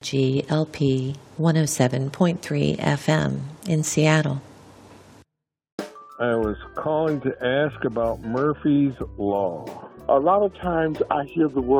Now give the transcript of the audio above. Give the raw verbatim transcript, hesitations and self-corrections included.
G L P one oh seven point three F M in Seattle. I was calling to ask about Murphy's Law. A lot of times I hear the word